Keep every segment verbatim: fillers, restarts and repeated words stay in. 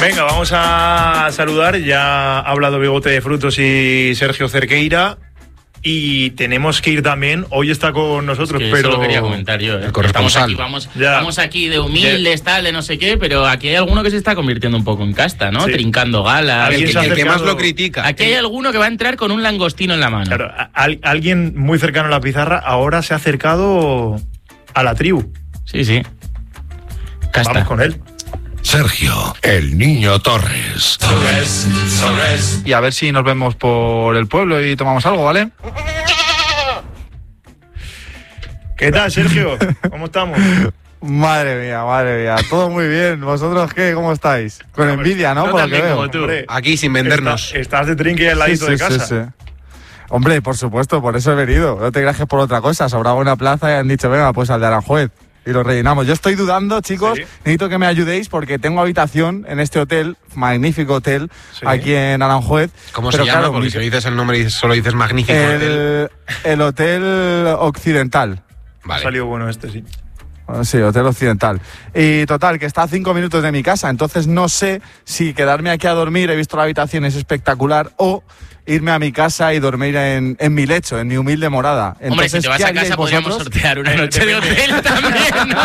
Venga, vamos a saludar. Ya ha hablado Bigote de Frutos y Sergio Cerqueira. Y tenemos que ir también. Hoy está con nosotros, es que pero. Eso lo quería comentar yo. ¿eh? Estamos aquí, vamos, vamos aquí de humildes, tal, de no sé qué, pero aquí hay alguno que se está convirtiendo un poco en casta, ¿no? Sí. Trincando galas. El, que, el que más lo critica. Aquí hay alguno que va a entrar con un langostino en la mano. Claro, a, a, alguien muy cercano a la pizarra ahora se ha acercado a la tribu. Sí, sí. Casta. Vamos con él. Sergio, el Niño Torres. Torres, Torres. Y a ver si nos vemos por el pueblo y tomamos algo, ¿vale? ¿Qué tal, Sergio? ¿Cómo estamos? Madre mía, madre mía. Todo muy bien. ¿Vosotros qué? ¿Cómo estáis? Con bueno, envidia, ¿no? No por lo que veo. Como tú. Hombre, aquí sin vendernos. Está, estás de trinque al ladito sí, sí, de casa. Sí, sí. Hombre, por supuesto, por eso he venido. No te creas que es por otra cosa. Sobraba una plaza y han dicho, venga, pues al de Aranjuez. Y lo rellenamos. Yo estoy dudando, chicos, ¿sí? Necesito que me ayudéis porque tengo habitación en este hotel, magnífico hotel, sí. Aquí en Aranjuez. ¿Cómo pero se llama? Claro, porque mi... si dices el nombre y solo dices magnífico el, hotel. El Hotel Occidental. Vale. Ha salido bueno este, sí. Sí, Hotel Occidental. Y total, que está a cinco minutos de mi casa, entonces no sé si quedarme aquí a dormir, he visto la habitación, es espectacular, o irme a mi casa y dormir en, en mi lecho, en mi humilde morada. Entonces, hombre, si te vas a casa podríamos sortear una noche de hotel también, ¿no?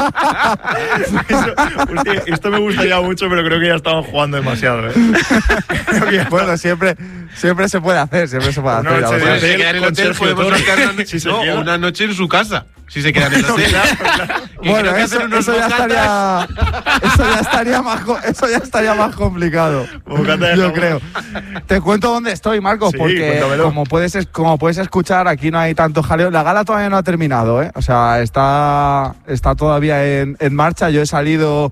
Eso, hostia, esto me gustaría mucho, pero creo que ya estamos jugando demasiado, ¿eh? Bueno, siempre, siempre se puede hacer, siempre se puede una hacer. Noche de hotel, se queda en el hotel, podemos sortear una, si no, una noche en su casa. Si se quedan en el hotel. Bueno, eso, eso, ya estaría, eso ya estaría más eso ya estaría más complicado. Yo creo. Te cuento dónde estoy, Marcos, sí, porque como puedes como puedes escuchar, aquí no hay tanto jaleo. La gala todavía no ha terminado, ¿eh? O sea, está está todavía en, en marcha. Yo he salido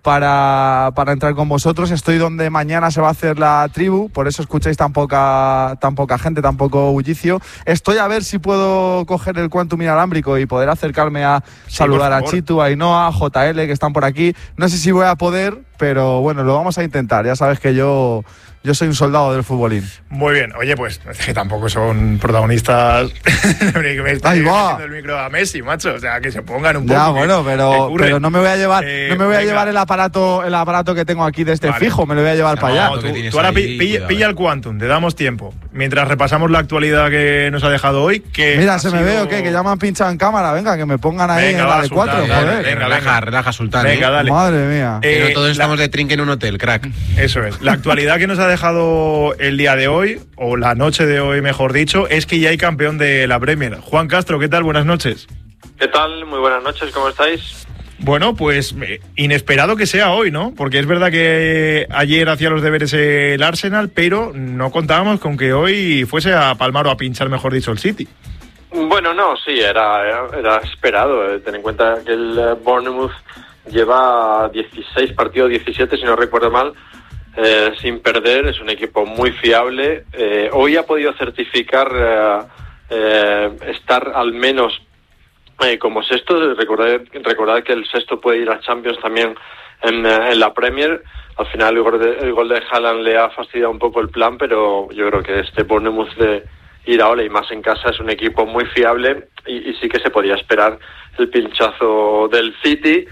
para, para entrar con vosotros. Estoy donde mañana se va a hacer la tribu, por eso escucháis tan poca, tan poca gente, tan poco bullicio. Estoy a ver si puedo coger el Quantum inalámbrico y poder acercarme a sí, saludar a Chitu, a Ainhoa, a J L, que están por aquí. No sé si voy a poder, pero bueno, lo vamos a intentar. Ya sabes que yo... Yo soy un soldado del futbolín. Muy bien. Oye, pues es que tampoco son protagonistas. Me está Ahí va. el micro a Messi, macho. O sea, que se pongan un poco. Ya, bueno, pero, pero no me voy a llevar, eh, no me voy a venga. llevar el aparato, el aparato que tengo aquí de este vale. fijo. Me lo voy a llevar no, para allá. Tú, tú ahora ahí, pilla, pilla el Quantum, te damos tiempo. Mientras repasamos la actualidad que nos ha dejado hoy. Que Mira, se sido... me veo que, que ya me han pinchado en cámara. Venga, que me pongan ahí venga, en la de cuatro. Joder. Venga, venga, relaja, venga. relaja, Sultán. Venga, ¿eh? dale. Madre mía. Eh, que no todos la... estamos de trinque en un hotel, crack. Eso es. La actualidad que nos ha dejado el día de hoy, o la noche de hoy mejor dicho, es que ya hay campeón de la Premier. Juan Castro, ¿qué tal? Buenas noches. ¿Qué tal? Muy buenas noches, ¿cómo estáis? Bueno, pues inesperado que sea hoy, ¿no? Porque es verdad que ayer hacía los deberes el Arsenal, pero no contábamos con que hoy fuese a palmar o a pinchar, mejor dicho, el City. Bueno, no, sí, era, era, era esperado. Ten en cuenta que el Bournemouth lleva dieciséis partidos, diecisiete si no recuerdo mal, Eh, sin perder, es un equipo muy fiable. Eh, hoy ha podido certificar eh, eh, estar al menos eh, como sexto. Recordad, recordad que el sexto puede ir a Champions también en, en la Premier. Al final el gol, de, el gol de Haaland le ha fastidiado un poco el plan, pero yo creo que este Bournemouth de Iraola y más en casa es un equipo muy fiable y, y sí que se podía esperar el pinchazo del City.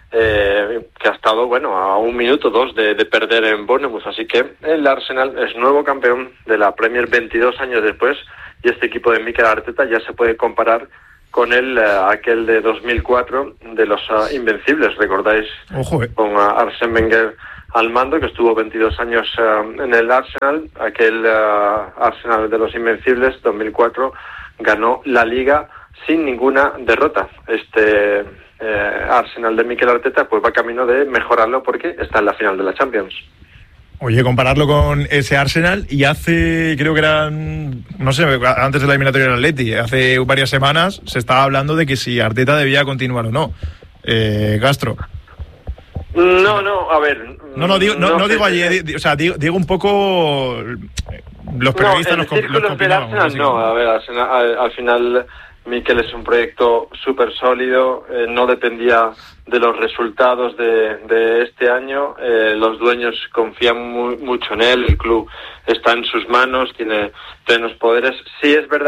Eh, que ha estado, bueno, a un minuto, dos de, de perder en Bournemouth, así que el Arsenal es nuevo campeón de la Premier veintidós años después y este equipo de Mikel Arteta ya se puede comparar con el uh, aquel de dos mil cuatro de los uh, Invencibles, recordáis, Ojo, eh. con uh, Arsène Wenger al mando, que estuvo veintidós años uh, en el Arsenal, aquel uh, Arsenal de los Invencibles, dos mil cuatro, ganó la Liga sin ninguna derrota. Este Eh, Arsenal de Mikel Arteta pues va camino de mejorarlo porque está en la final de la Champions. Oye, compararlo con ese Arsenal y hace, creo que eran, no sé, antes de la eliminatoria del Atleti, hace varias semanas se estaba hablando de que si Arteta debía continuar o no. Eh, Castro. No, no, a ver. No, no, digo, no, no, no digo ayer, o sea, digo, digo un poco los periodistas no, nos compilaban. No, a ver, Arsenal, al, al final Mikel es un proyecto súper sólido, eh, no dependía de los resultados de, de este año, eh, los dueños confían muy, mucho en él, el club está en sus manos, tiene plenos poderes. Sí es verdad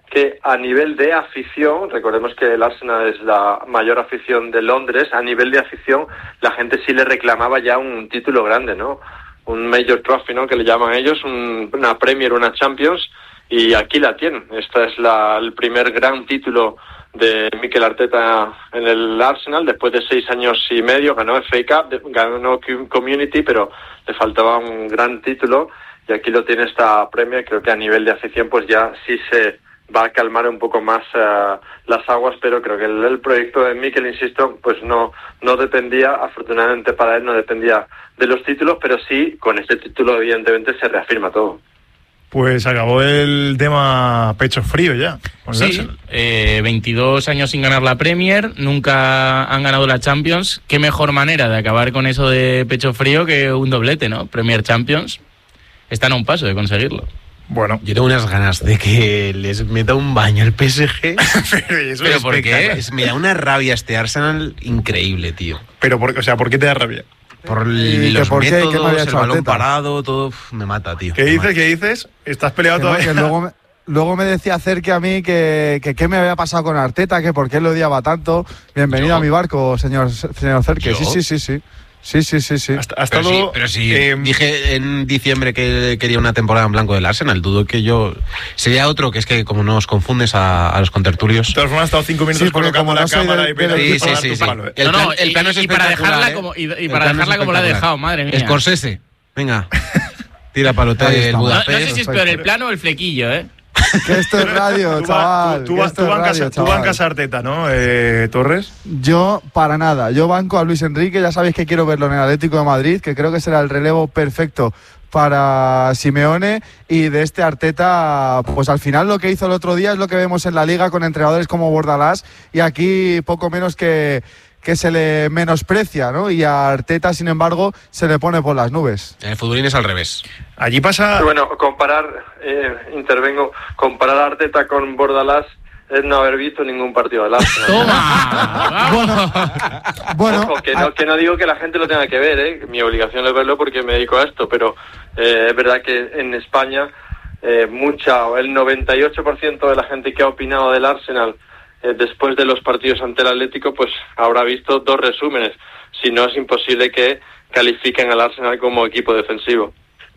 que a nivel de afición, recordemos que el Arsenal es la mayor afición de Londres, a nivel de afición la gente sí le reclamaba ya un título grande, ¿no? Un Major Trophy, ¿no? Que le llaman ellos, un, una Premier, una Champions, y aquí la tienen. Esta es la, el primer gran título de Mikel Arteta en el Arsenal, después de seis años y medio, ganó F A Cup, ganó Community, pero le faltaba un gran título, y aquí lo tiene esta Premier. Creo que a nivel de afición pues ya sí se va a calmar un poco más uh, las aguas, pero creo que el, el proyecto de Mikel, insisto, pues no no dependía, afortunadamente para él, no dependía de los títulos, pero sí, con este título evidentemente se reafirma todo. Pues acabó el tema pecho frío ya. Sí, eh, veintidós años sin ganar la Premier, nunca han ganado la Champions. Qué mejor manera de acabar con eso de pecho frío que un doblete, ¿no? Premier Champions. Están a un paso de conseguirlo. Bueno, yo tengo unas ganas de que les meta un baño el P S G. Pero, eso ¿Pero por qué? Es, me da una rabia este Arsenal increíble, tío. Pero, por, o sea, ¿por qué te da rabia? Por los por métodos, qué, qué el balón parado, todo uf, me mata, tío. ¿Qué dices? ¿Qué dices? ¿Estás peleado todavía? No, que luego, me, luego me decía Cerque a mí que qué que me había pasado con Arteta, que por qué lo odiaba tanto. Bienvenido ¿Yo? a mi barco, señor, señor Cerque. Sí, sí, sí, sí. Sí, sí, sí, sí. Hasta, hasta pero, luego, sí pero sí, eh, dije en diciembre que quería una temporada en blanco del Arsenal. Dudo que yo... Sería otro, que es que como nos confundes a, a los contertulios... De todas formas, has estado cinco minutos sí, colocando la cámara del, y del, sí, sí, sí, sí. Palo, ¿eh? El plan, el plan y, es y para dejarla ¿eh? como, y, y para dejarla como la ha dejado, madre mía. Scorsese, venga. Tira para el hotel Budapest. No, no sé si es peor el plano o el flequillo, ¿eh? Que esto es radio, chaval. Tú, tú, tú, tú, bancas, radio, tú bancas a Arteta, ¿no, eh, Torres? Yo, para nada. Yo banco a Luis Enrique. Ya sabéis que quiero verlo en el Atlético de Madrid, que creo que será el relevo perfecto para Simeone. Y de este Arteta, pues al final lo que hizo el otro día es lo que vemos en la Liga con entrenadores como Bordalás. Y aquí poco menos que... que se le menosprecia, ¿no? Y a Arteta, sin embargo, se le pone por las nubes. En el futbolín es al revés. Allí pasa... Bueno, comparar, eh, intervengo, comparar a Arteta con Bordalás es no haber visto ningún partido del Arsenal. ¡Toma! bueno, bueno Ojo, que, no, que no digo que la gente lo tenga que ver, ¿eh? Mi obligación es verlo porque me dedico a esto, pero eh, es verdad que en España eh, mucha, el noventa y ocho por ciento de la gente que ha opinado del Arsenal Eh, después de los partidos ante el Atlético, pues habrá visto dos resúmenes. Si no, es imposible que califiquen al Arsenal como equipo defensivo.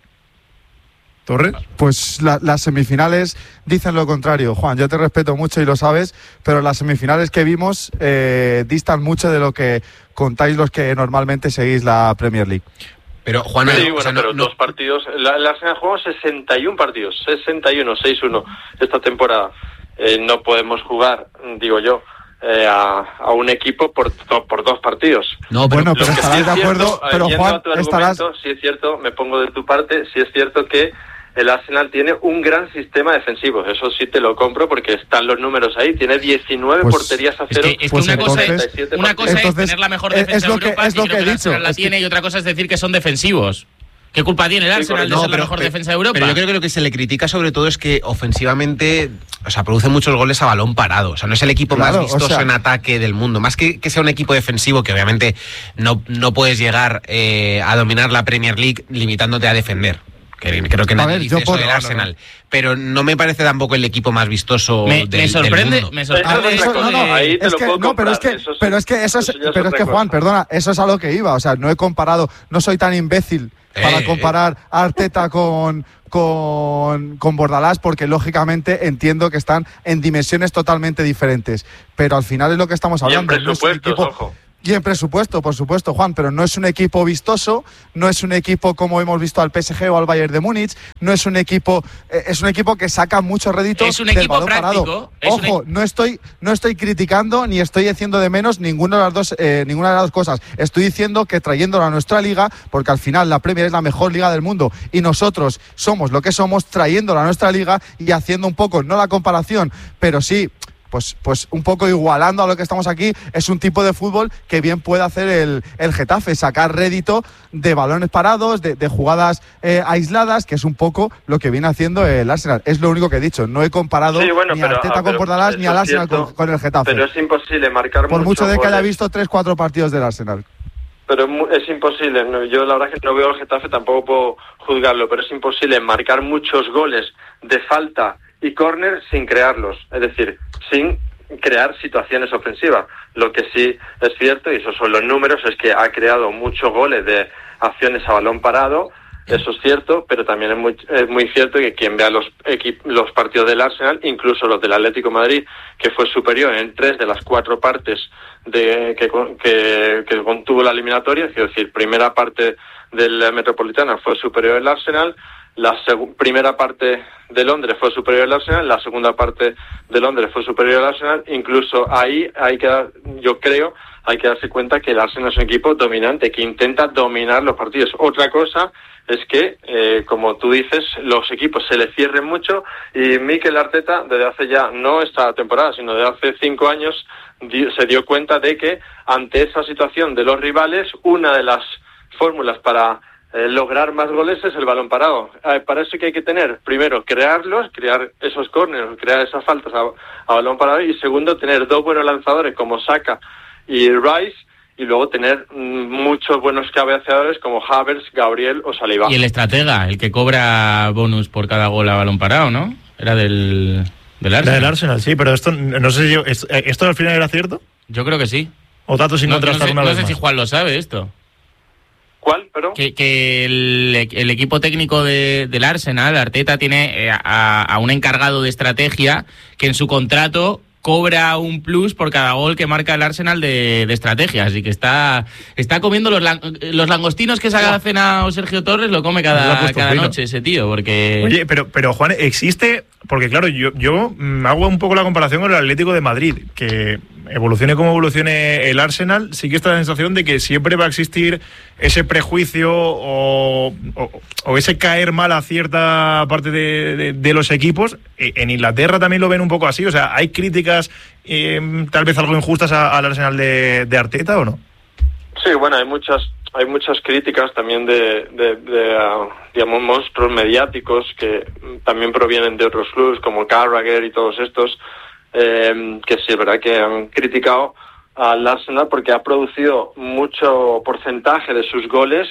¿Torres? Pues la, las semifinales dicen lo contrario, Juan. Yo te respeto mucho y lo sabes, pero las semifinales que vimos eh, distan mucho de lo que contáis los que normalmente seguís la Premier League. Pero Juan, sí, o bueno, sea, pero no, dos partidos. La, el Arsenal jugó sesenta y uno partidos, sesenta y uno, seis uno esta temporada. Eh, no podemos jugar, digo yo, eh, a, a un equipo por, por dos partidos. No, pero, bueno, pero estarás sí de acuerdo, cierto, pero Juan, a tu estarás... Sí es cierto, me pongo de tu parte, sí es cierto que el Arsenal tiene un gran sistema defensivo, eso sí te lo compro porque están los números ahí, tiene diecinueve pues, porterías a cero. Es que, es que pues una entonces, cosa, es, una cosa entonces, es tener la mejor defensa es lo que, de Europa, es lo que he dicho, la tiene, que... y otra cosa es decir que son defensivos. ¿Qué culpa tiene el Arsenal sí, de no, ser la mejor pero, defensa de Europa? Pero yo creo que lo que se le critica sobre todo es que ofensivamente, o sea, produce muchos goles a balón parado. O sea, no es el equipo claro, más vistoso o sea, en ataque del mundo. Más que que sea un equipo defensivo, que obviamente no, no puedes llegar eh, a dominar la Premier League limitándote a defender. Que creo que nadie ver, dice eso del Arsenal. No, no. Pero no me parece tampoco el equipo más vistoso me, del, me sorprende, del mundo. Me sorprende eso, no, no, ahí te es lo que, puedo no, pero es que, eso sí, pero es que, eso es, eso pero es que Juan, perdona, eso es a lo que iba. O sea, no he comparado, no soy tan imbécil para eh, comparar a Arteta con, con, con Bordalás, porque lógicamente entiendo que están en dimensiones totalmente diferentes. Pero al final es lo que estamos hablando. Y en presupuestos, no es un equipo, ojo. Y en presupuesto, por supuesto, Juan, pero no es un equipo vistoso, no es un equipo como hemos visto al P S G o al Bayern de Múnich, no es un equipo, eh, es un equipo que saca muchos réditos es un del equipo balón práctico, parado. es Ojo, un... no estoy, no estoy criticando ni estoy haciendo de menos ninguna de las dos, eh, ninguna de las dos cosas. Estoy diciendo que trayéndolo a nuestra liga, porque al final la Premier es la mejor liga del mundo y nosotros somos lo que somos, trayéndolo a nuestra liga y haciendo un poco, no la comparación, pero sí. Pues, pues un poco igualando a lo que estamos aquí, es un tipo de fútbol que bien puede hacer el, el Getafe, sacar rédito de balones parados, de, de jugadas eh, aisladas, que es un poco lo que viene haciendo el Arsenal. Es lo único que he dicho, no he comparado sí, bueno, ni pero, a Arteta ah, con Bordalás ni al Arsenal cierto, con, con el Getafe. Pero es imposible marcar Por mucho de que goles. haya visto tres cuatro partidos del Arsenal. Pero es imposible, yo la verdad es que no veo al Getafe, tampoco puedo juzgarlo, pero es imposible marcar muchos goles de falta y córner sin crearlos, es decir, sin crear situaciones ofensivas. Lo que sí es cierto, y esos son los números, es que ha creado muchos goles de acciones a balón parado. Eso es cierto, pero también es muy, es muy cierto que quien vea los equip- los partidos del Arsenal, incluso los del Atlético de Madrid, que fue superior en tres de las cuatro partes de que, que, que contuvo la eliminatoria, es decir, primera parte del Metropolitano fue superior el Arsenal, la seg- primera parte de Londres fue superior al Arsenal, la segunda parte de Londres fue superior al Arsenal. Incluso ahí hay que dar, yo creo, hay que darse cuenta que el Arsenal es un equipo dominante, que intenta dominar los partidos. Otra cosa es que, eh, como tú dices, los equipos se le cierren mucho, y Mikel Arteta, desde hace ya, no esta temporada, sino desde hace cinco años, di- se dio cuenta de que ante esa situación de los rivales, una de las fórmulas para eh, lograr más goles es el balón parado. Eh, para eso que hay que tener, primero, crearlos, crear esos córneres, crear esas faltas a, a balón parado, y segundo, tener dos buenos lanzadores como Saka y Rice, y luego tener muchos buenos cabeceadores como Havertz, Gabriel o Saliba. Y el estratega, el que cobra bonus por cada gol a balón parado, ¿no? Era del, del Arsenal. Era del Arsenal, sí, pero esto, no sé si yo, esto, ¿esto al final era cierto? Yo creo que sí. ¿O datos sin No, contrastar no sé, una no vez sé más? si Juan lo sabe esto. ¿Cuál? Pero Que, que el, el equipo técnico de, del Arsenal, Arteta, tiene eh, a, a un encargado de estrategia que en su contrato cobra un plus por cada gol que marca el Arsenal de, de estrategia. Así que está está comiendo los, lang, los langostinos que se ha cenado Sergio Torres, lo come cada, cada noche ese tío. Porque... Oye, pero, pero Juan, existe, porque claro, yo, yo hago un poco la comparación con el Atlético de Madrid, que evolucione como evolucione el Arsenal, sí que está la sensación de que siempre va a existir ese prejuicio o, o, o ese caer mal a cierta parte de, de, de los equipos. En Inglaterra también lo ven un poco así, o sea, ¿hay críticas eh, tal vez algo injustas a, al Arsenal de, de Arteta o no? sí, bueno, hay muchas hay muchas críticas también de, de, de uh, digamos, monstruos mediáticos que también provienen de otros clubes como Carragher y todos estos, eh, que sí, es verdad que han criticado al Arsenal porque ha producido mucho porcentaje de sus goles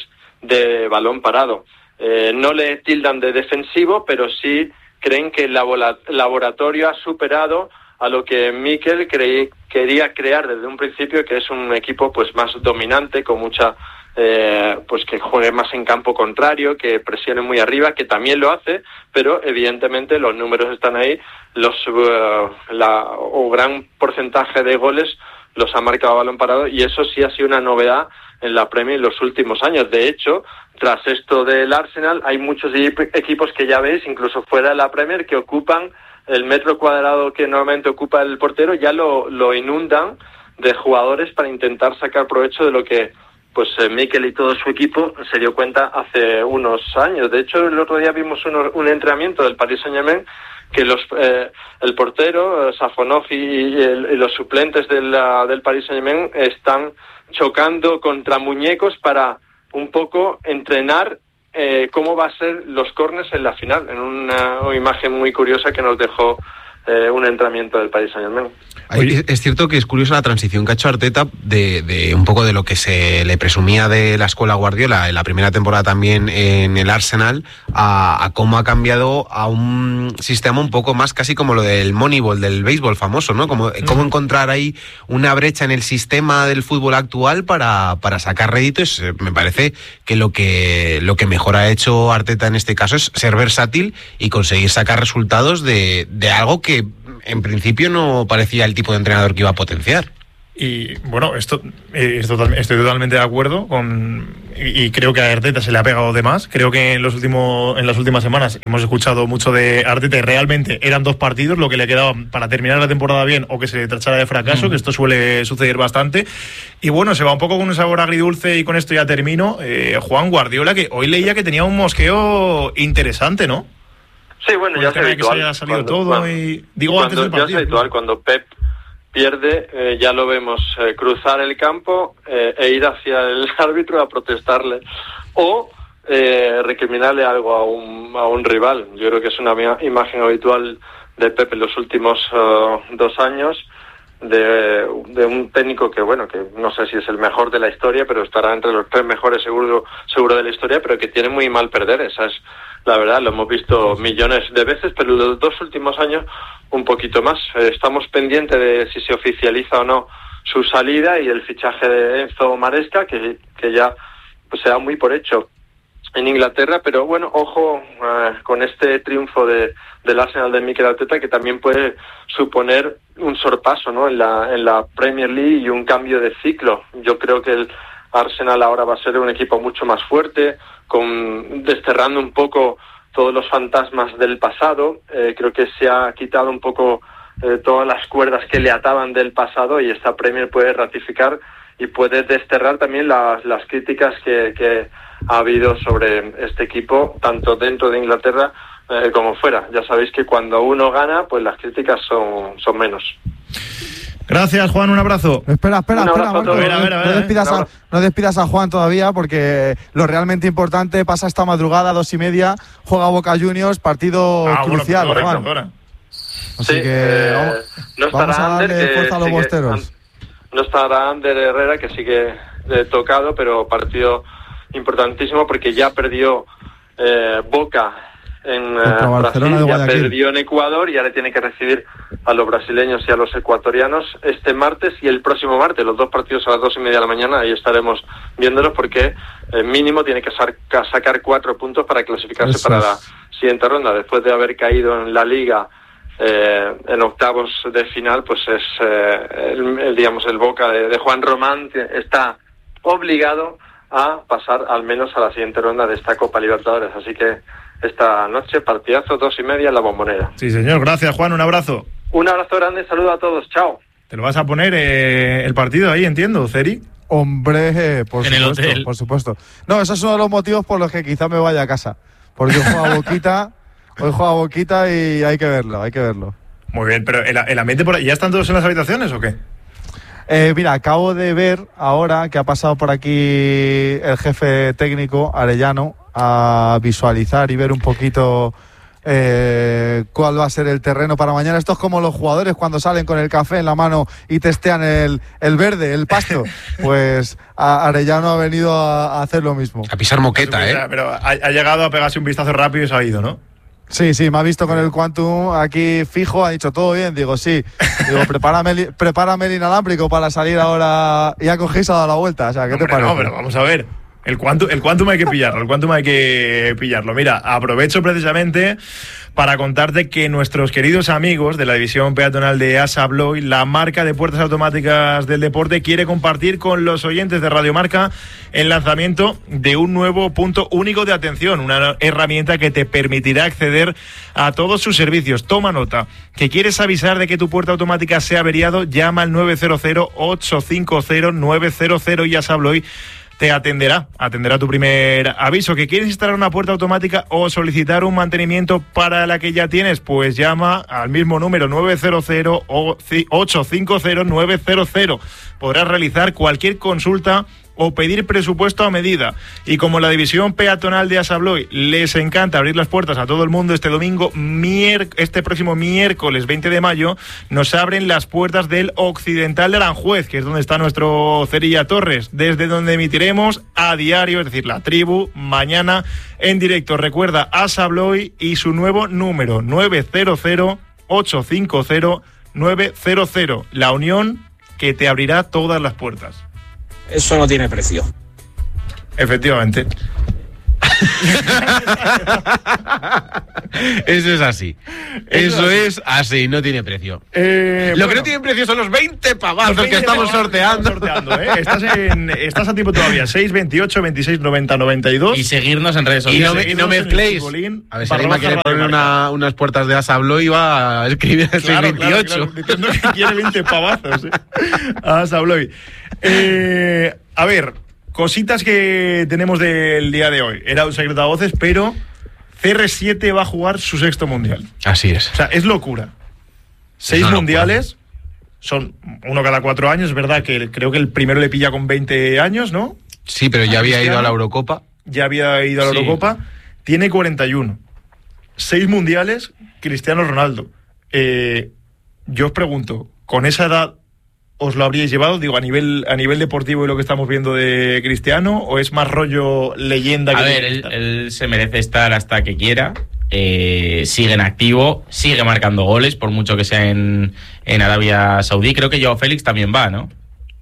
de balón parado. Eh, no le tildan de defensivo, pero sí creen que el laboratorio ha superado a lo que Mikel creí, quería crear desde un principio, que es un equipo pues más dominante, con mucha eh, pues que juegue más en campo contrario, que presione muy arriba, que también lo hace, pero evidentemente los números están ahí, los uh, la o gran porcentaje de goles los ha marcado a balón parado, y eso sí ha sido una novedad en la Premier en los últimos años. De hecho, tras esto del Arsenal, hay muchos equipos que ya veis, incluso fuera de la Premier, que ocupan el metro cuadrado que normalmente ocupa el portero, ya lo, lo inundan de jugadores para intentar sacar provecho de lo que pues eh, Mikel y todo su equipo se dio cuenta hace unos años. De hecho, el otro día vimos un, un entrenamiento del Paris Saint-Germain que los eh, el portero, Safonov y, y, el, y los suplentes de la, del Paris Saint-Germain están chocando contra muñecos para un poco entrenar eh, cómo va a ser los córners en la final, en una, una imagen muy curiosa que nos dejó eh, un entrenamiento del Paris Saint-Germain. Es, es cierto que es curiosa la transición que ha hecho Arteta de, de un poco de lo que se le presumía de la escuela Guardiola en la primera temporada también en el Arsenal a, a cómo ha cambiado a un sistema un poco más casi como lo del Moneyball, del béisbol famoso, ¿no? Como, cómo encontrar ahí una brecha en el sistema del fútbol actual para, para sacar réditos. Me parece que lo que lo que mejor ha hecho Arteta en este caso es ser versátil y conseguir sacar resultados de, de algo que en principio no parecía el tipo de entrenador que iba a potenciar. Y bueno, esto eh, estoy, total, estoy totalmente de acuerdo con y, y creo que a Arteta se le ha pegado de más. Creo que en los últimos en las últimas semanas hemos escuchado mucho de Arteta y realmente eran dos partidos lo que le quedaba para terminar la temporada bien o que se tachara de fracaso, mm. que esto suele suceder bastante. Y bueno, se va un poco con un sabor agridulce y con esto ya termino. Eh, Juan Guardiola, que hoy leía que tenía un mosqueo interesante, ¿no? Sí, bueno, ya es habitual. Que se haya salido cuando, todo bueno, y digo cuando, antes del partido. Ya es habitual, cuando Pep pierde, eh, ya lo vemos eh, cruzar el campo eh, e ir hacia el árbitro a protestarle o eh, recriminarle algo a un, a un rival. Yo creo que es una imagen habitual de Pep en los últimos uh, dos años, de, de un técnico que, bueno, que no sé si es el mejor de la historia, pero estará entre los tres mejores seguro, seguro de la historia, pero que tiene muy mal perder. Esa es la verdad, lo hemos visto millones de veces, pero los dos últimos años un poquito más. Eh, estamos pendientes de si se oficializa o no su salida y el fichaje de Enzo Maresca, que, que ya pues, se da muy por hecho en Inglaterra, pero bueno, ojo eh, con este triunfo de, del Arsenal de Mikel Arteta, que también puede suponer un sorpaso, ¿no?, en la, en la Premier League y un cambio de ciclo. Yo creo que el Arsenal ahora va a ser un equipo mucho más fuerte, con desterrando un poco todos los fantasmas del pasado. Eh, creo que se ha quitado un poco eh, todas las cuerdas que le ataban del pasado, y esta Premier puede ratificar y puede desterrar también las, las críticas que, que ha habido sobre este equipo, tanto dentro de Inglaterra eh, como fuera. Ya sabéis que cuando uno gana, pues las críticas son, son menos. Gracias, Juan, un abrazo. Espera, espera, espera, Marco, ver, a ver, a ver, no, despidas a, no despidas a Juan todavía, porque lo realmente importante pasa esta madrugada, dos y media, juega Boca Juniors, partido ah, crucial, bueno, Juan. Correcto, Así sí, que eh, vamos, no vamos a darle Ander, fuerza a los bosteros. No estará Ander Herrera, que sigue eh, tocado, pero partido importantísimo porque ya perdió eh, Boca en eh, Brasil, ya perdió en Ecuador y ahora tiene que recibir a los brasileños y a los ecuatorianos este martes y el próximo martes, los dos partidos a las dos y media de la mañana. Ahí estaremos viéndolos porque eh, mínimo tiene que sa- sacar cuatro puntos para clasificarse Eso para es. la siguiente ronda. Después de haber caído en la Liga eh, en octavos de final, pues es eh, el, el, digamos el Boca de, de Juan Román está obligado a pasar al menos a la siguiente ronda de esta Copa Libertadores. Así que esta noche, partidazo, dos y media en la Bombonera. Sí, señor. Gracias, Juan. Un abrazo. Un abrazo grande, saludo a todos. Chao. ¿Te lo vas a poner eh, el partido ahí, entiendo, Ceri? Hombre, por en supuesto, el hotel. por supuesto. No, eso es uno de los motivos por los que quizá me vaya a casa. Porque hoy juega Boquita, hoy juega Boquita y hay que verlo, hay que verlo. Muy bien, pero el, el ambiente por ahí, ¿ya están todos en las habitaciones o qué? Eh, mira, acabo de ver ahora que ha pasado por aquí el jefe técnico, Arellano, a visualizar y ver un poquito eh, cuál va a ser el terreno para mañana. Esto es como los jugadores cuando salen con el café en la mano y testean el, el verde, el pasto. Pues a Arellano ha venido a, a hacer lo mismo. A pisar moqueta, ¿eh? Pero ha, ha llegado a pegarse un vistazo rápido y se ha ido, ¿no? Sí, sí, me ha visto con el Quantum aquí fijo, ha dicho todo bien, digo sí, digo prepárame, prepárame el inalámbrico para salir ahora y ya cogéis a dar la vuelta, o sea, ¿qué Hombre, te parece? No, pero vamos a ver, el Quantum, el Quantum hay que pillarlo, el Quantum hay que pillarlo. Mira, aprovecho precisamente para contarte que nuestros queridos amigos de la división peatonal de Assa Abloy, la marca de puertas automáticas del deporte, quiere compartir con los oyentes de Radio Marca el lanzamiento de un nuevo punto único de atención, una herramienta que te permitirá acceder a todos sus servicios. Toma nota, que quieres avisar de que tu puerta automática se ha averiado, llama al nueve cero cero, ocho cinco cero, nueve cero cero y Assa Abloy te atenderá, atenderá tu primer aviso. ¿Que quieres instalar una puerta automática o solicitar un mantenimiento para la que ya tienes? Pues llama al mismo número nueve cero cero, ocho cinco cero, nueve cero cero. Podrás realizar cualquier consulta o pedir presupuesto a medida. Y como la división peatonal de Assa Abloy les encanta abrir las puertas a todo el mundo, este domingo, mier- este próximo miércoles veinte de mayo, nos abren las puertas del Occidental de Aranjuez, que es donde está nuestro Cerilla Torres, desde donde emitiremos a diario, es decir, la tribu, mañana en directo. Recuerda, Assa Abloy y su nuevo número, nueve cero cero, ocho cinco cero, nueve cero cero. La unión que te abrirá todas las puertas. Eso no tiene precio. Efectivamente. Eso es así. Eso es así, no tiene precio. Eh, Lo bueno, que no tiene precio son los veinte pavazos los veinte que estamos pavazos sorteando. que estamos sorteando, ¿eh? Estás, en, estás a tiempo todavía. seis veintiocho, veintiséis noventa, noventa y dos. Y seguirnos en redes Y sociales. no, me, y no mezcléis. A ver, si Arima quiere poner una, unas puertas de Assa Abloy y va a escribir el Claro, seis veintiocho. claro, claro, diciendo que quiere veinte pavazos. ¿eh? A Assa Abloy. Eh, a ver, cositas que tenemos del día de hoy. Era un secreto a voces, pero C R siete va a jugar su sexto mundial. Así es. O sea, es locura. Seis locura. mundiales, son uno cada cuatro años. Es verdad que creo que el primero le pilla con veinte años, ¿no? Sí, pero ya había ido a la Eurocopa. Ya había ido a la Sí. Eurocopa. Tiene cuarenta y uno. Seis mundiales, Cristiano Ronaldo. Eh, yo os pregunto, con esa edad, os lo habríais llevado, digo, a nivel a nivel deportivo y lo que estamos viendo de Cristiano, o es más rollo leyenda? A que ver, él, él se merece estar hasta que quiera. Eh, sigue en activo, sigue marcando goles, por mucho que sea en, en Arabia Saudí. Creo que Joao Félix también va, ¿no?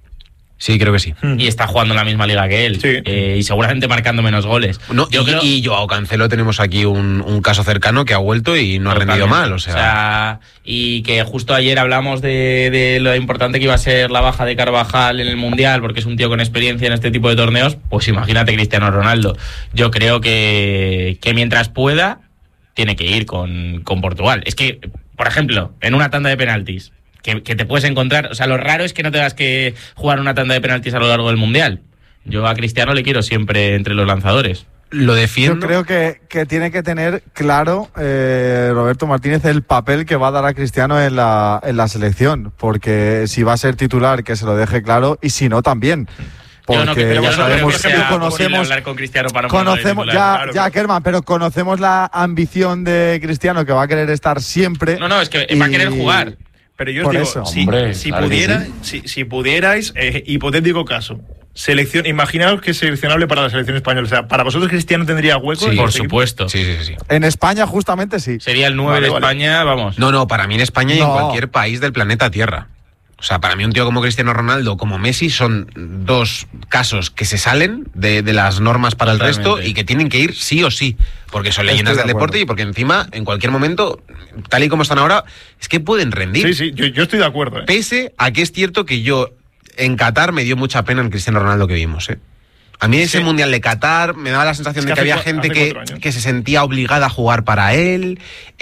Sí, creo que sí. Y está jugando en la misma liga que él. Sí. Eh, y seguramente marcando menos goles. No, Yo y, creo... y Joao Cancelo tenemos aquí un, un caso cercano que ha vuelto y no ha rendido mal. O sea... o sea, y que justo ayer hablamos de, de lo importante que iba a ser la baja de Carvajal en el Mundial, porque es un tío con experiencia en este tipo de torneos. Pues imagínate Cristiano Ronaldo. Yo creo que, que mientras pueda, tiene que ir con, con Portugal. Es que, por ejemplo, en una tanda de penaltis, Que, que te puedes encontrar, o sea, lo raro es que no tengas que jugar una tanda de penaltis a lo largo del Mundial. Yo a Cristiano le quiero siempre entre los lanzadores. Lo defiendo. Yo creo que, que tiene que tener claro eh, Roberto Martínez el papel que va a dar a Cristiano en la, en la selección, porque si va a ser titular, que se lo deje claro, y si no, también. Porque yo no, pero ya yo sabemos no creo que que conocemos, hablar con Cristiano para no conocemos titular, ya, claro, ya claro. Kerman, pero conocemos la ambición de Cristiano, que va a querer estar siempre. No, no, es que y... va a querer jugar. Pero yo os Por digo, eso. si, Hombre, si, claro que pudiera, sí. si, si pudierais, eh, hipotético caso, selección, imaginaos que es seleccionable para la selección española. O sea, ¿para vosotros Cristiano tendría hueco? Sí, en Por este equipo? supuesto. Sí, sí, sí. En España, justamente, sí. Sería el nueve Vale, de vale. España, vamos. No, no, para mí en España y en No. cualquier país del planeta Tierra. O sea, para mí un tío como Cristiano Ronaldo, como Messi, son dos casos que se salen de, de las normas para el Totalmente. resto y que tienen que ir sí o sí, porque son Estoy leyendas de del acuerdo. deporte y porque encima, en cualquier momento, tal y como están ahora, es que pueden rendir. Sí, sí, yo, yo estoy de acuerdo. ¿eh? Pese a que es cierto que yo en Qatar me dio mucha pena el Cristiano Ronaldo que vimos, ¿eh? A mí ese Sí. Mundial de Qatar me daba la sensación Es de que que hace había cua- gente hace que, cuatro años. que se sentía obligada a jugar para él,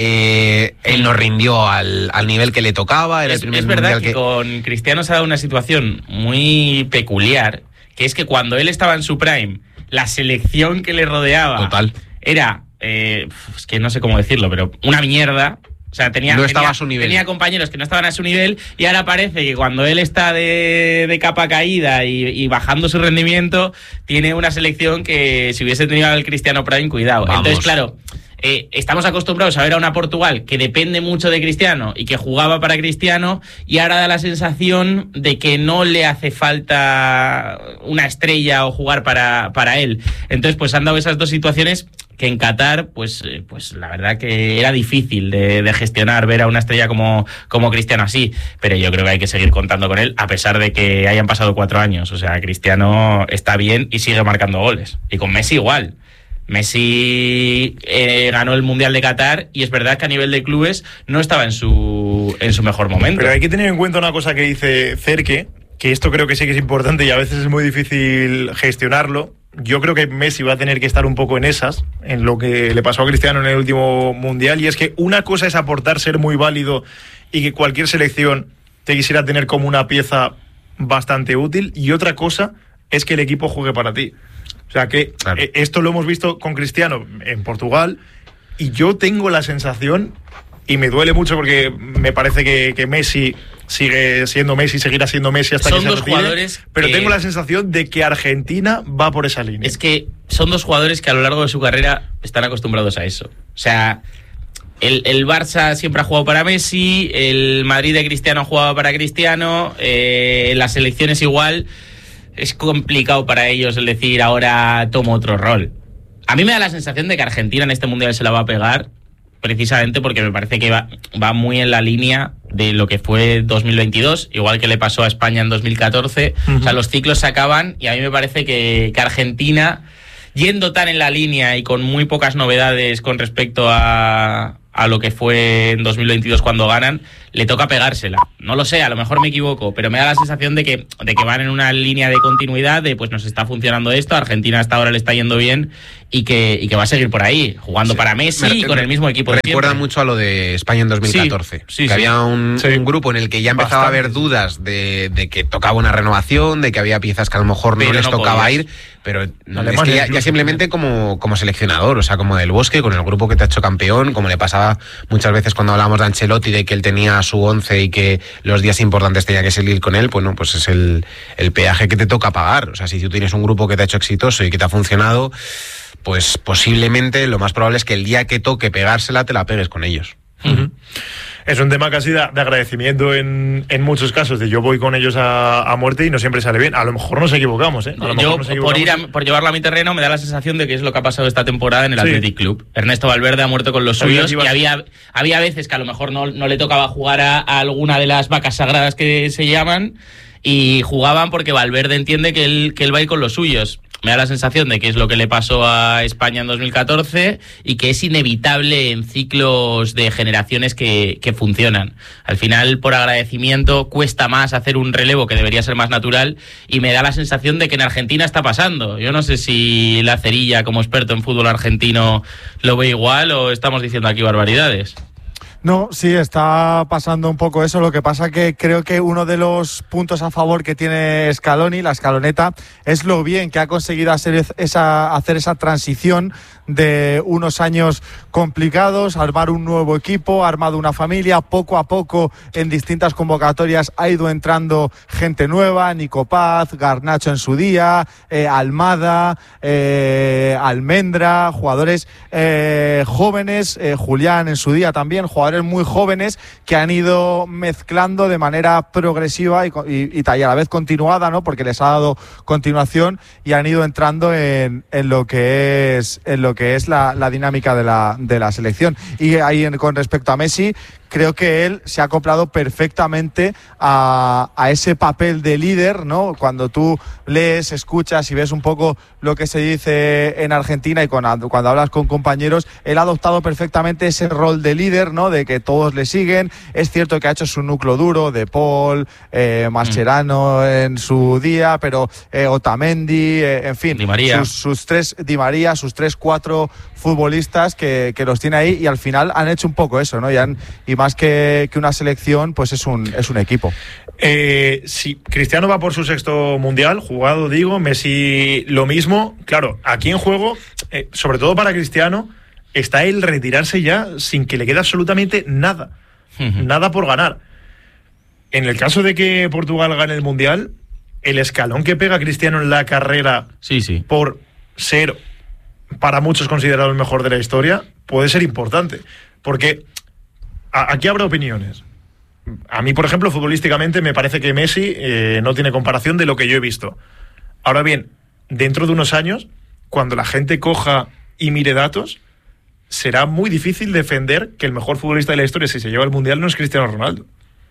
eh, él no rindió al, al nivel que le tocaba, era Es, el primer es verdad Mundial que, que... con Cristiano se ha dado una situación muy peculiar, que es que cuando él estaba en su prime, la selección que le rodeaba Total. era, eh, es que no sé cómo decirlo, pero una mierda. O sea, tenía, No estaba tenía- a su nivel. tenía compañeros que no estaban a su nivel y ahora parece que cuando él está de, de capa caída y, y bajando su rendimiento, tiene una selección que si hubiese tenido al Cristiano Prime, cuidado. Vamos. Entonces, claro, eh, estamos acostumbrados a ver a una Portugal que depende mucho de Cristiano y que jugaba para Cristiano y ahora da la sensación de que no le hace falta una estrella o jugar para, para él. Entonces, pues han dado esas dos situaciones que en Qatar, pues, eh, pues la verdad que era difícil de, de gestionar ver a una estrella como, como Cristiano así, pero yo creo que hay que seguir contando con él, a pesar de que hayan pasado cuatro años. O sea, Cristiano está bien y sigue marcando goles. Y con Messi igual. Messi eh, ganó el Mundial de Qatar y es verdad que a nivel de clubes no estaba en su, en su mejor momento. Pero hay que tener en cuenta una cosa que dice Cerque, que esto creo que sí que es importante y a veces es muy difícil gestionarlo. Yo creo que Messi va a tener que estar un poco en esas, en lo que le pasó a Cristiano en el último Mundial, y es que una cosa es aportar, ser muy válido y que cualquier selección te quisiera tener como una pieza bastante útil, y otra cosa es que el equipo juegue para ti. O sea que Claro. eh, esto lo hemos visto con Cristiano en Portugal, y yo tengo la sensación, y me duele mucho porque me parece que, que Messi sigue siendo Messi, seguirá siendo Messi hasta Son que se dos retire, jugadores pero que- tengo la sensación de que Argentina va por esa línea. Es que son dos jugadores que a lo largo de su carrera están acostumbrados a eso. O sea, el, el Barça siempre ha jugado para Messi, el Madrid de Cristiano ha jugado para Cristiano, eh, las selecciones igual. Es complicado para ellos el decir ahora tomo otro rol. A mí me da la sensación de que Argentina en este Mundial se la va a pegar, precisamente porque me parece que va, va muy en la línea de lo que fue dos mil veintidós, igual que le pasó a España en dos mil catorce. Uh-huh. O sea, los ciclos se acaban y a mí me parece que, que Argentina, yendo tan en la línea y con muy pocas novedades con respecto a, a lo que fue en dos mil veintidós cuando ganan, le toca pegársela. No lo sé, a lo mejor me equivoco, pero me da la sensación de que, de que van en una línea de continuidad, de pues nos está funcionando esto, a Argentina hasta ahora le está yendo bien y que, y que va a seguir por ahí, jugando sí. para Messi y con el mismo equipo de Recuerda siempre. mucho a lo de España en dos mil catorce, sí, sí, que sí. había un, Sí. un grupo en el que ya empezaba Bastante. a haber dudas de, de que tocaba una renovación, de que había piezas que a lo mejor Pero no les no tocaba podías. ir, pero no, Alemania es que ya, incluso. ya simplemente como, como seleccionador, o sea, como del Bosque, con el grupo que te ha hecho campeón, como le pasaba muchas veces cuando hablábamos de Ancelotti, de que él tenía su once y que los días importantes tenía que salir con él, pues no, pues es el, el peaje que te toca pagar. O sea, si tú tienes un grupo que te ha hecho exitoso y que te ha funcionado, pues posiblemente lo más probable es que el día que toque pegársela te la pegues con ellos. Uh-huh. es un tema casi de, de agradecimiento en, en muchos casos, de yo voy con ellos a, a muerte y no siempre sale bien. A lo mejor nos equivocamos, ¿eh? A lo yo, mejor nos equivocamos. Por, ir a, por llevarlo a mi terreno, me da la sensación de que es lo que ha pasado esta temporada en el sí. Athletic Club. Ernesto Valverde ha muerto con los suyos y había, había veces que a lo mejor no, no le tocaba jugar a, a alguna de las vacas sagradas que se llaman, y jugaban porque Valverde entiende que él, que él va a ir con los suyos. Me da la sensación de que es lo que le pasó a España en dos mil catorce y que es inevitable en ciclos de generaciones que, que funcionan. Al final, por agradecimiento, cuesta más hacer un relevo que debería ser más natural, y me da la sensación de que en Argentina está pasando. Yo no sé si la Cerilla, como experto en fútbol argentino, lo ve igual o estamos diciendo aquí barbaridades. No, sí, está pasando un poco eso. Lo que pasa que creo que uno de los puntos a favor que tiene Scaloni, la escaloneta, es lo bien que ha conseguido hacer esa, hacer esa transición de unos años complicados, armar un nuevo equipo, ha armado una familia, poco a poco en distintas convocatorias ha ido entrando gente nueva, Nico Paz, Garnacho en su día, eh, Almada, eh, Almendra, jugadores eh, jóvenes, eh, Julián en su día también, jugadores muy jóvenes que han ido mezclando de manera progresiva y, y, y a la vez continuada, ¿no? Porque les ha dado continuación y han ido entrando en, en lo que es en lo que es la, la dinámica de la, de la selección. Y ahí en, con respecto a Messi, creo que él se ha acoplado perfectamente a, a ese papel de líder, ¿no? Cuando tú lees, escuchas y ves un poco lo que se dice en Argentina y con, cuando hablas con compañeros, él ha adoptado perfectamente ese rol de líder, ¿no? De que todos le siguen. Es cierto que ha hecho su núcleo duro de Paul, eh, Mascherano mm. en su día, pero eh, Otamendi, eh, en fin, Di María. Sus, sus tres, Di María, sus tres, cuatro futbolistas que, que los tiene ahí, y al final han hecho un poco eso, ¿no? Y, han, y más que, que una selección, pues es un, es un equipo. Eh, si Cristiano va por su sexto mundial, jugado, digo, Messi lo mismo. Claro, aquí en juego, eh, sobre todo para Cristiano, está el retirarse ya sin que le quede absolutamente nada. Uh-huh. Nada por ganar. En el caso de que Portugal gane el mundial, el escalón que pega Cristiano en la carrera, sí, sí. por ser para muchos considerado el mejor de la historia, puede ser importante. Porque a, aquí habrá opiniones. A mí, por ejemplo, futbolísticamente me parece que Messi eh, no tiene comparación de lo que yo he visto. Ahora bien, dentro de unos años, cuando la gente coja y mire datos, será muy difícil defender que el mejor futbolista de la historia, si se lleva el mundial, no es Cristiano Ronaldo.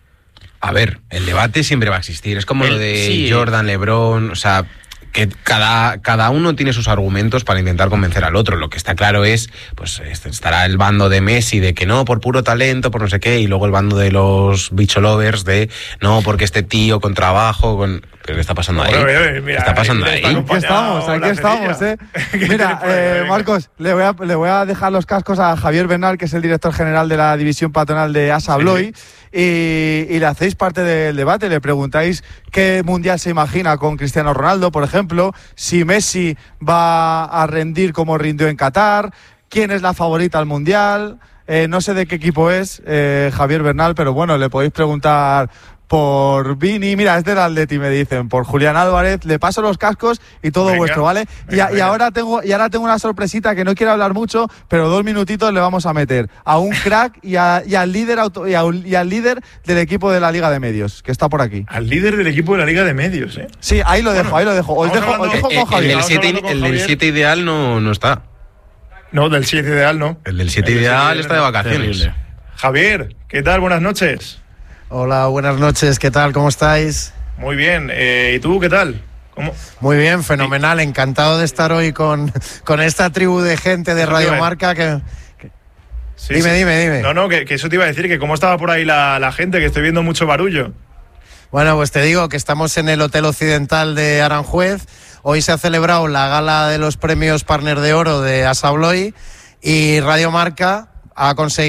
A ver, el debate siempre va a existir. Es como el, lo de sí. Jordan, LeBron, o sea, que cada, cada uno tiene sus argumentos para intentar convencer al otro. Lo que está claro es, pues estará el bando de Messi de que no, por puro talento, por no sé qué, y luego el bando de los bicho lovers de no, porque este tío con trabajo, con... ¿Pero qué está pasando ahí? Bueno, mira, mira, ¿Qué está pasando ahí? Aquí estamos, aquí estamos, ¿eh? Mira, eh, Marcos, le voy, a, le voy a dejar los cascos a Javier Bernal, que es el director general de la división patronal de AS Abloy, sí. y, y le hacéis parte del debate, le preguntáis qué mundial se imagina con Cristiano Ronaldo, por ejemplo, si Messi va a rendir como rindió en Qatar, quién es la favorita al mundial, eh, no sé de qué equipo es eh, Javier Bernal, pero bueno, le podéis preguntar por Vini, mira, es del Atleti, me dicen, por Julián Álvarez, le paso los cascos y todo venga, vuestro, ¿vale? Venga, y, y ahora tengo y ahora tengo una sorpresita que no quiero hablar mucho, pero dos minutitos le vamos a meter a un crack y, a, y al líder auto, y, a, y al líder del equipo de la Liga de Medios, que está por aquí. Al líder del equipo de la Liga de Medios, ¿eh? Sí, ahí lo dejo, bueno, ahí lo dejo. Os dejo, os dejo eh, con Javier. El del siete ideal no, no está. No, del siete ideal no. El del siete ideal está de vacaciones. Terrible. Javier, ¿qué tal? Buenas noches. Hola, buenas noches, ¿qué tal? ¿Cómo estáis? Muy bien, eh, ¿y tú qué tal? ¿Cómo? Muy bien, fenomenal, encantado de estar hoy con, con esta tribu de gente de Radio Marca que... que... Sí, dime, sí. dime, dime. No, no, que, que eso te iba a decir, que cómo estaba por ahí la, la gente, que estoy viendo mucho barullo. Bueno, pues te digo que estamos en el Hotel Occidental de Aranjuez. Hoy se ha celebrado la gala de los premios Partner de Oro de AS Abloy y Radio Marca ha conseguido